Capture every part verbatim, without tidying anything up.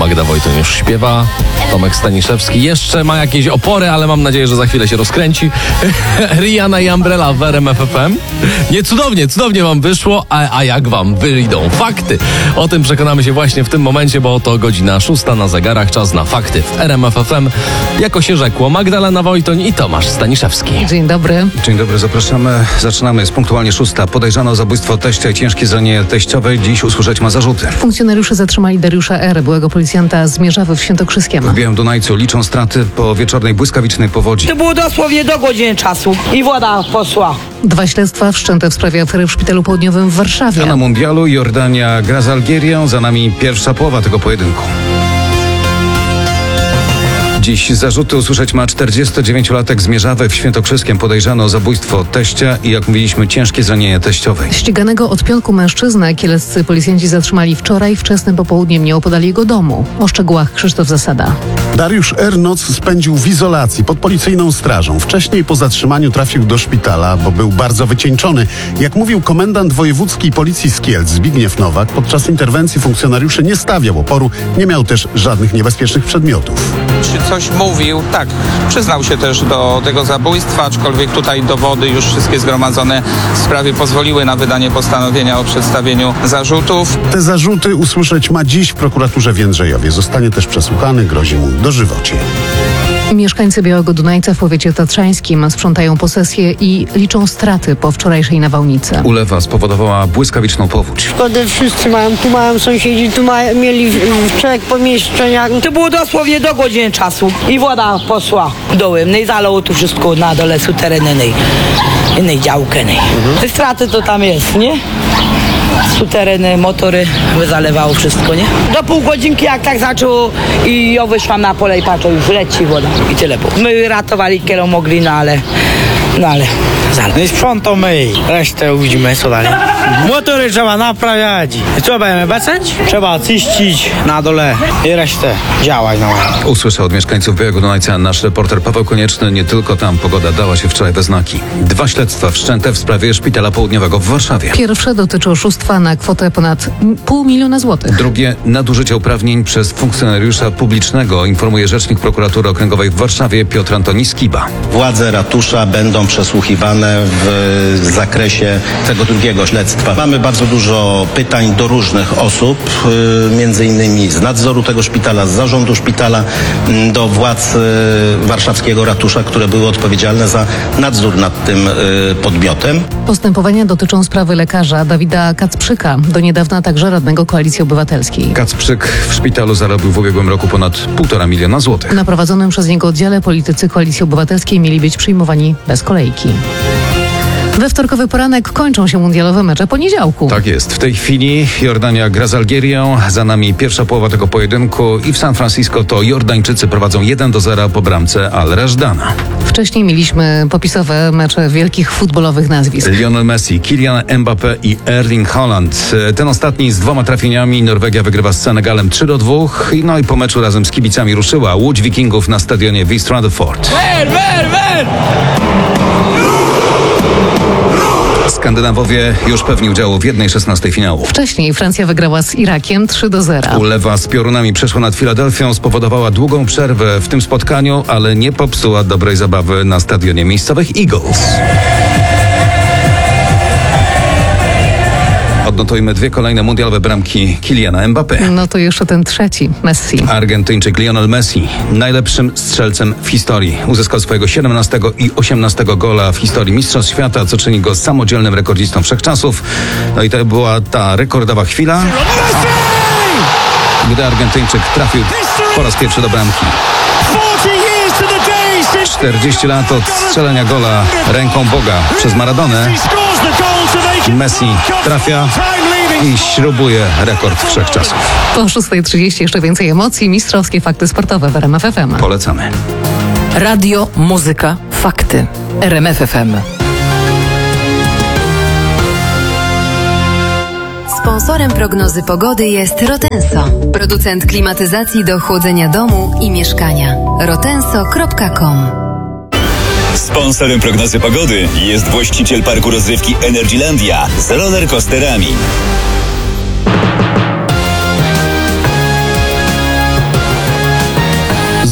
Magda Wojton już śpiewa. Tomek Staniszewski jeszcze ma jakieś opory, ale mam nadzieję, że za chwilę się rozkręci. Rihanna i Umbrella w R M F F M. Nie, cudownie, cudownie wam wyszło, a, a jak wam wyjdą fakty? O tym przekonamy się właśnie w tym momencie, bo to godzina szósta na zegarach, czas na fakty w R M F F M. Jako się rzekło, Magdalena Wojtoń i Tomasz Staniszewski. Dzień dobry. Dzień dobry, zapraszamy. Zaczynamy. Jest punktualnie szósta. Podejrzano o zabójstwo teścia i ciężkie zranienie teściowej. Dziś usłyszeć ma zarzuty. Funkcjonariusze zatrzymali Dariusza R., byłego policjanta z Mierzawy w Świętokrzyskiem. W Białym Dunajcu liczą straty po wieczornej błyskawicznej powodzi. To było dosłownie do godziny czasu i woda poszła. Dwa śledztwa wszczęte w sprawie afery w Szpitalu Południowym w Warszawie. A na mundialu Jordania gra z Algierią. Za nami pierwsza połowa tego pojedynku. Dziś zarzuty usłyszeć ma czterdziestodziewięciolatek z Mierzawy w Świętokrzyskiem, podejrzany o zabójstwo teścia i, jak mówiliśmy, ciężkie zranienie teściowej. Ściganego od piątku mężczyznę kieleccy policjanci zatrzymali wczoraj wczesnym popołudniem nieopodal jego domu. O szczegółach Krzysztof Zasada. Dariusz R. noc spędził w izolacji pod policyjną strażą. Wcześniej po zatrzymaniu trafił do szpitala, bo był bardzo wycieńczony. Jak mówił komendant wojewódzkiej policji z Kielc Zbigniew Nowak, podczas interwencji funkcjonariuszy nie stawiał oporu, nie miał też żadnych niebezpiecznych przedmiotów. Czy coś mówił? Tak, przyznał się też do tego zabójstwa, aczkolwiek tutaj dowody już wszystkie zgromadzone w sprawie pozwoliły na wydanie postanowienia o przedstawieniu zarzutów. Te zarzuty usłyszeć ma dziś w prokuraturze w Jędrzejowie. Zostanie też przesłuchany, grozi mu dożywocie. Mieszkańcy Białego Dunajca w powiecie tatrzańskim sprzątają posesję i liczą straty po wczorajszej nawałnicy. Ulewa spowodowała błyskawiczną powódź. Szkody wszyscy mają, tu mają sąsiedzi, tu mają, mieli wczoraj pomieszczenia. To było dosłownie do godziny czasu i woda poszła dołem. No i zalało tu wszystko na dole suterennej, innej działkę. Mhm. Te straty to tam jest, nie? Sutereny, motory, zalewało wszystko, nie? Do pół godzinki jak tak zaczęło i ja wyszłam na pole i patrzę, już leci woda i tyle było. My ratowali kielo mogli, no ale, no ale zalewa. Nie sprzątą my, resztę widzimy co dalej. Motory trzeba naprawiać. Co będziemy bacać? Trzeba czyścić na dole i resztę działać. No. Usłyszał od mieszkańców Białego Dunajca nasz reporter Paweł Konieczny. Nie tylko tam pogoda dała się wczoraj we znaki. Dwa śledztwa wszczęte w sprawie Szpitala Południowego w Warszawie. Pierwsze dotyczy oszustwa na kwotę ponad pół miliona złotych. Drugie nadużycia uprawnień przez funkcjonariusza publicznego, informuje rzecznik prokuratury okręgowej w Warszawie Piotr Antoni Skiba. Władze ratusza będą przesłuchiwane w zakresie tego drugiego śledztwa. Mamy bardzo dużo pytań do różnych osób, między innymi z nadzoru tego szpitala, z zarządu szpitala, do władz warszawskiego ratusza, które były odpowiedzialne za nadzór nad tym podmiotem. Postępowania dotyczą sprawy lekarza Dawida Kacprzyka, do niedawna także radnego Koalicji Obywatelskiej. Kacprzyk w szpitalu zarobił w ubiegłym roku ponad półtora miliona złotych. Na prowadzonym przez niego oddziale politycy Koalicji Obywatelskiej mieli być przyjmowani bez kolejki. We wtorkowy poranek kończą się mundialowe mecze poniedziałku. Tak jest. W tej chwili Jordania gra z Algierią. Za nami pierwsza połowa tego pojedynku i w San Francisco to Jordańczycy prowadzą jeden do zera po bramce Al-Rajdana. Wcześniej mieliśmy popisowe mecze wielkich futbolowych nazwisk. Lionel Messi, Kylian Mbappé i Erling Haaland. Ten ostatni z dwoma trafieniami. Norwegia wygrywa z Senegalem trzy do dwóch. No i po meczu razem z kibicami ruszyła łódź Wikingów na stadionie w East Rutherford. Wer, wer, wer! Skandynawowie już pewni udziału w jednej szesnastej finału. Wcześniej Francja wygrała z Irakiem trzy do zera. Ulewa z piorunami przeszła nad Filadelfią, spowodowała długą przerwę w tym spotkaniu, ale nie popsuła dobrej zabawy na stadionie miejscowych Eagles. Odnotujmy dwie kolejne mundialowe bramki Kyliana Mbappé. No to jeszcze ten trzeci, Messi. Argentyńczyk Lionel Messi, najlepszym strzelcem w historii. Uzyskał swojego siedemnastego i osiemnastego gola w historii Mistrzostw Świata, co czyni go samodzielnym rekordzistą wszechczasów. No i to była ta rekordowa chwila, gdy Argentyńczyk trafił po raz pierwszy do bramki. czterdzieści lat od strzelenia gola ręką Boga przez Maradonę. Messi trafia i śrubuje rekord wszechczasów. Po szósta trzydzieści jeszcze więcej emocji, mistrzowskie fakty sportowe w R M F F M. Polecamy. Radio, muzyka, fakty. R M F F M. Sponsorem prognozy pogody jest Rotenso, producent klimatyzacji do chłodzenia domu i mieszkania. rotenso kropka com. Sponsorem prognozy pogody jest właściciel parku rozrywki Energylandia z rollercoasterami.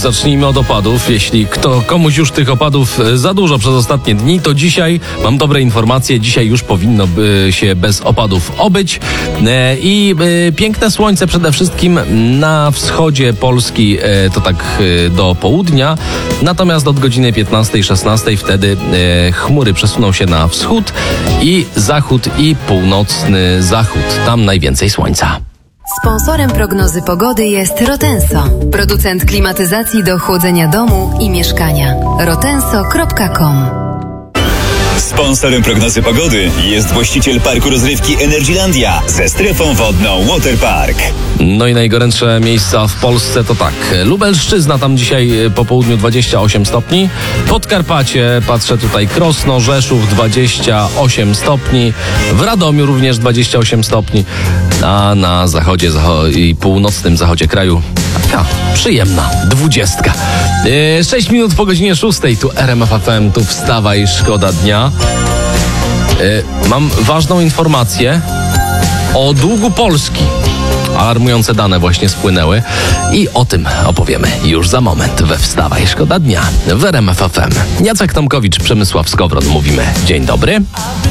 zacznijmy od opadów. Jeśli kto, komuś już tych opadów za dużo przez ostatnie dni, to dzisiaj mam dobre informacje. Dzisiaj już powinno by się bez opadów obyć. E, I e, piękne słońce przede wszystkim na wschodzie Polski, e, to tak e, do południa. Natomiast od godziny piętnastej szesnastej wtedy e, chmury przesuną się na wschód i zachód i północny zachód. Tam najwięcej słońca. Sponsorem prognozy pogody jest Rotenso, producent klimatyzacji do chłodzenia domu i mieszkania. rotenso kropka com. Sponsorem prognozy pogody jest właściciel parku rozrywki Energylandia ze strefą wodną Waterpark. No i najgorętsze miejsca w Polsce to tak. Lubelszczyzna, tam dzisiaj po południu dwadzieścia osiem stopni. Podkarpacie, patrzę tutaj, Krosno, Rzeszów dwadzieścia osiem stopni. W Radomiu również dwadzieścia osiem stopni. A na zachodzie zacho- i północnym zachodzie kraju taka przyjemna dwudziestka. Yy, sześć minut po godzinie szóstej. Tu R M F F M, tu wstawaj, szkoda dnia. Yy, mam ważną informację o długu Polski. Alarmujące dane właśnie spłynęły i o tym opowiemy już za moment we Wstawaj, szkoda dnia w R M F F M. Jacek Tomkowicz, Przemysław Skowron, mówimy dzień dobry.